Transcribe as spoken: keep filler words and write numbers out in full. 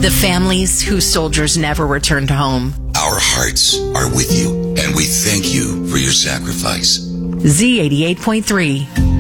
the families whose soldiers never returned home. Our hearts are with you, and we thank you for your sacrifice. Z eighty-eight point three.